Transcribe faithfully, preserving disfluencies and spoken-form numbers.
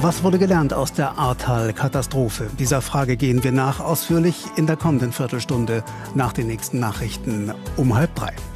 Was wurde gelernt aus der Ahrtal-Katastrophe? Dieser Frage gehen wir nach, ausführlich in der kommenden Viertelstunde nach den nächsten Nachrichten um halb drei.